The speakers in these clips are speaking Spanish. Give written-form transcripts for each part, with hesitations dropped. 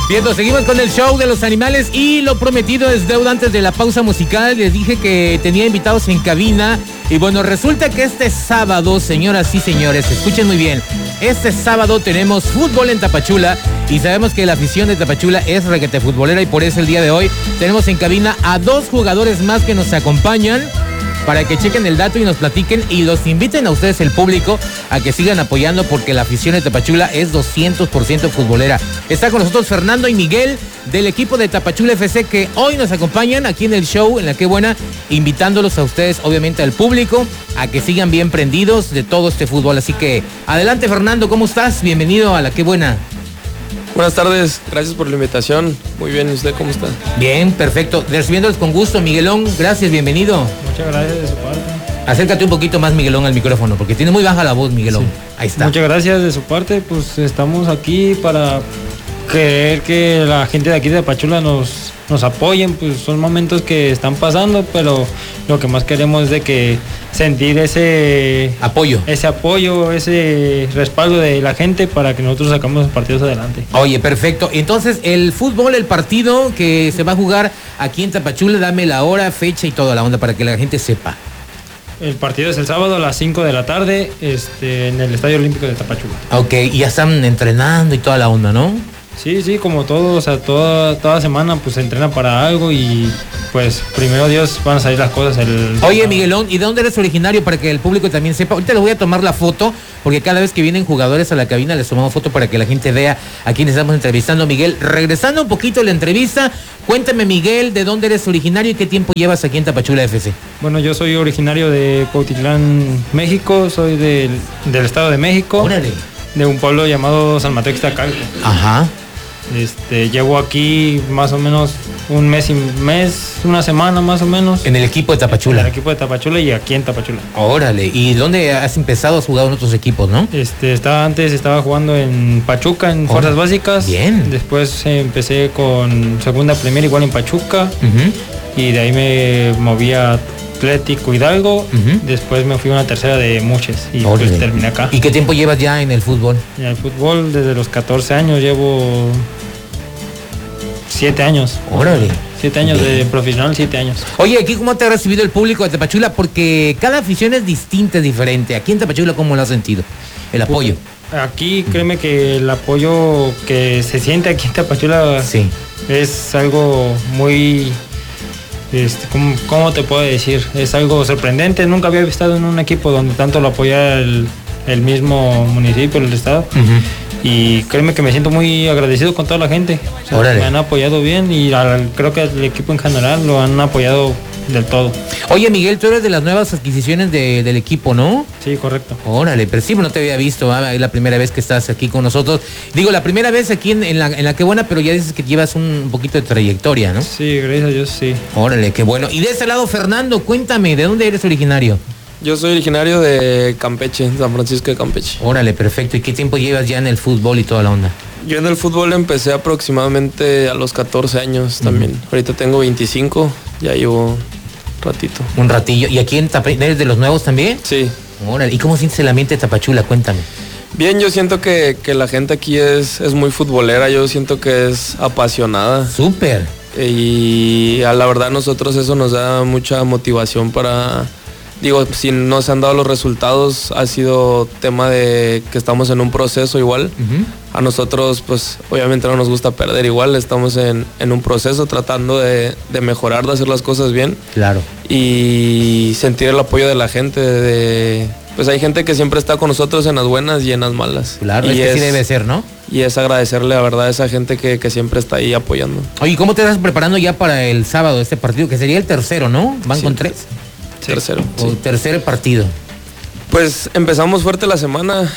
Bien, pues seguimos con el show de los animales y lo prometido es deuda. Antes de la pausa musical les dije que tenía invitados en cabina y bueno, resulta que este sábado, señoras y señores, escuchen muy bien, este sábado tenemos fútbol en Tapachula y sabemos que la afición de Tapachula es requete futbolera y por eso el día de hoy tenemos en cabina a 2 jugadores más que nos acompañan para que chequen el dato y nos platiquen y los inviten a ustedes, el público, a que sigan apoyando porque la afición de Tapachula es 200% futbolera. Está con nosotros Fernando y Miguel del equipo de Tapachula FC que hoy nos acompañan aquí en el show, en La Qué Buena, invitándolos a ustedes, obviamente al público, a que sigan bien prendidos de todo este fútbol. Así que adelante, Fernando, ¿cómo estás? Bienvenido a La Qué Buena. Buenas tardes, gracias por la invitación. Muy bien, ¿y usted cómo está? Bien, perfecto. Recibiéndoles con gusto, Miguelón, gracias, bienvenido. Muchas gracias de su parte. Acércate un poquito más, Miguelón, al micrófono, porque tiene muy baja la voz, Miguelón. Sí. Ahí está. Muchas gracias de su parte, pues estamos aquí para querer que la gente de aquí de Tapachula nos apoyen, pues son momentos que están pasando, pero lo que más queremos es de que sentir ese apoyo, ese respaldo de la gente para que nosotros sacamos los partidos adelante. Oye, perfecto. Entonces, el fútbol, el partido que se va a jugar aquí en Tapachula, dame la hora, fecha y toda la onda para que la gente sepa. El partido es el sábado a las 5 de la tarde, en el Estadio Olímpico de Tapachula. Ok, y ya están entrenando y toda la onda, ¿no? Sí, como todo, o sea, toda semana pues se entrena para algo y pues primero Dios van a salir las cosas. Oye, Miguelón, ¿y de dónde eres originario para que el público también sepa? Ahorita les voy a tomar la foto porque cada vez que vienen jugadores a la cabina les tomamos foto para que la gente vea a quién estamos entrevistando. Miguel, regresando un poquito a la entrevista, cuéntame, Miguel, ¿de dónde eres originario y qué tiempo llevas aquí en Tapachula FC? Bueno, yo soy originario de Cuautitlán, México, soy del Estado de México. Órale. De un pueblo llamado San Mateo Ixtacalco. Ajá. Llevo aquí más o menos una semana más o menos. En el equipo de Tapachula. En el equipo de Tapachula y aquí en Tapachula. Órale, ¿y dónde has empezado a jugar en otros equipos, no? Antes estaba jugando en Pachuca, en Fuerzas Básicas. Bien. Después empecé con segunda Premier igual en Pachuca. Uh-huh. Y de ahí me moví a Atlético Hidalgo, después me fui a una tercera de Muches y pues terminé acá. ¿Y qué tiempo llevas ya en el fútbol? En el fútbol desde los 14 años, llevo 7 años. Órale. 7 años de profesional, 7 años. Oye, aquí ¿cómo te ha recibido el público de Tapachula? Porque cada afición es distinta, es diferente. Aquí en Tapachula, ¿cómo lo has sentido? El apoyo. Aquí, créeme que el apoyo que se siente aquí en Tapachula es algo muy... ¿Cómo te puedo decir? Es algo sorprendente. Nunca había estado en un equipo donde tanto lo apoya el mismo municipio, el estado. Uh-huh. Y créeme que me siento muy agradecido con toda la gente. O sea, me han apoyado bien y creo que el equipo en general lo han apoyado del todo. Oye, Miguel, tú eres de las nuevas adquisiciones del equipo, ¿no? Sí, correcto. Órale, pero sí, no te había visto, es la primera vez que estás aquí con nosotros. Digo, la primera vez aquí en la Qué Buena, pero ya dices que llevas un poquito de trayectoria, ¿no? Sí, gracias a Dios, sí. Órale, qué bueno. Y de ese lado, Fernando, cuéntame, ¿de dónde eres originario? Yo soy originario de Campeche, San Francisco de Campeche. Órale, perfecto. ¿Y qué tiempo llevas ya en el fútbol y toda la onda? Yo en el fútbol empecé aproximadamente a los 14 años también. Ahorita tengo 25, ya llevo ratito. Un ratillo. ¿Y aquí en Tapachula eres de los nuevos también? Sí. Órale. ¿Y cómo sientes el ambiente de Tapachula? Cuéntame. Bien, yo siento que la gente aquí es muy futbolera, yo siento que es apasionada. Súper. Y a la verdad nosotros eso nos da mucha motivación para... Digo, si no se han dado los resultados, ha sido tema de que estamos en un proceso igual. Uh-huh. A nosotros, pues, obviamente no nos gusta perder igual. Estamos en un proceso tratando de mejorar, de hacer las cosas bien. Claro. Y sentir el apoyo de la gente. Pues hay gente que siempre está con nosotros en las buenas y en las malas. Claro, y es que sí debe ser, ¿no? Y es agradecerle, la verdad, a esa gente que siempre está ahí apoyando. Oye, ¿cómo te estás preparando ya para el sábado este partido? Que sería el tercero, ¿no? ¿Van con 3? Tercero. O tercer partido. Pues empezamos fuerte la semana.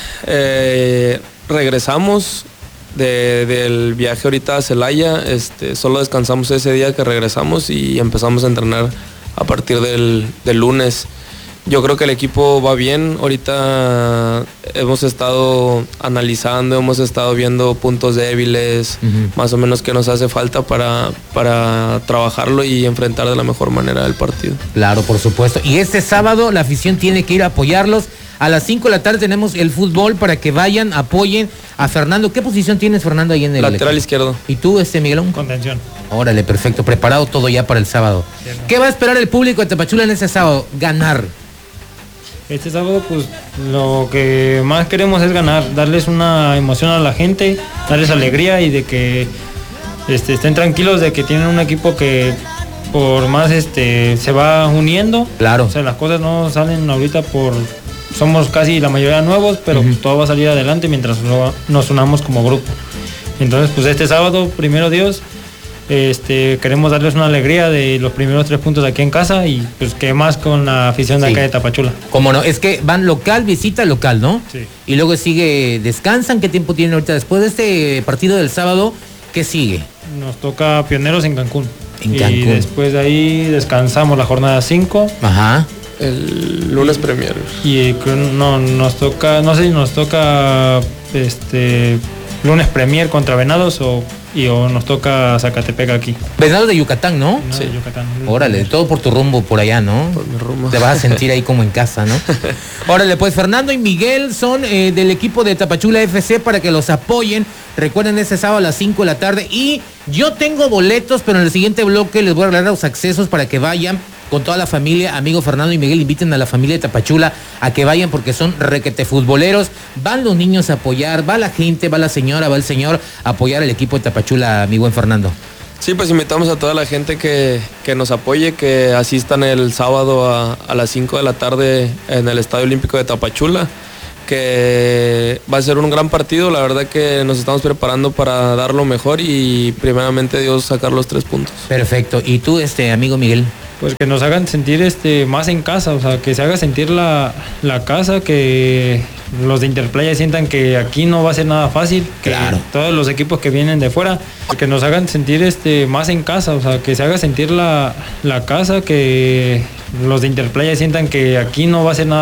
Regresamos del viaje ahorita a Celaya. Solo descansamos ese día que regresamos y empezamos a entrenar a partir del lunes. Yo creo que el equipo va bien. Ahorita hemos estado analizando, hemos estado viendo puntos débiles, más o menos qué nos hace falta para trabajarlo y enfrentar de la mejor manera el partido. Claro, por supuesto. Y este sábado la afición tiene que ir a apoyarlos A las 5 de la tarde tenemos el fútbol para que vayan, apoyen a Fernando. ¿Qué posición tienes, Fernando, ahí en el lateral izquierdo? ¿Y tú, Miguelón? Contención. Órale, perfecto. Preparado todo ya para el sábado. Sí, ¿no? ¿Qué va a esperar el público de Tapachula en ese sábado? Ganar. Este sábado, pues, lo que más queremos es ganar, darles una emoción a la gente, darles alegría y de que estén tranquilos de que tienen un equipo que por más se va uniendo. Claro. O sea, las cosas no salen ahorita somos casi la mayoría nuevos, pero todo va a salir adelante mientras nos unamos como grupo. Entonces, pues este sábado, primero Dios, queremos darles una alegría de los primeros 3 puntos aquí en casa y pues que más con la afición de acá de Tapachula. Como no, es que van local, visita local, ¿no? Sí. Y luego descansan. ¿Qué tiempo tienen ahorita después de este partido del sábado? ¿Qué sigue? Nos toca Pioneros en Cancún. En Cancún. Y después de ahí descansamos la jornada 5. Ajá. El lunes Premier. Y no sé si nos toca lunes Premier contra Venados o nos toca Zacatepec aquí. Venados de Yucatán, ¿no? Sí, de Yucatán. Órale, todo por tu rumbo por allá, ¿no? Por mi rumbo. Te vas a sentir ahí como en casa, ¿no? Órale, pues Fernando y Miguel son del equipo de Tapachula FC para que los apoyen. Recuerden, ese sábado a las 5 de la tarde. Y yo tengo boletos, pero en el siguiente bloque les voy a regalar los accesos para que vayan con toda la familia. Amigo Fernando y Miguel, inviten a la familia de Tapachula a que vayan porque son requete futboleros. Van los niños a apoyar, va la gente, va la señora, va el señor a apoyar al equipo de Tapachula, mi buen Fernando. Sí, pues invitamos a toda la gente que nos apoye, que asistan el sábado a las 5 de la tarde en el Estadio Olímpico de Tapachula, que va a ser un gran partido. La verdad que nos estamos preparando para dar lo mejor y primeramente Dios sacar los 3 puntos. Perfecto. ¿Y tú, amigo Miguel? Pues que nos hagan sentir más en casa, o sea, que se haga sentir la casa, que los de Interplaya sientan que aquí no va a ser nada fácil, que claro. Todos los equipos que vienen de fuera, que nos hagan sentir más en casa, o sea, que se haga sentir la casa, que los de Interplaya sientan que aquí no va a ser nada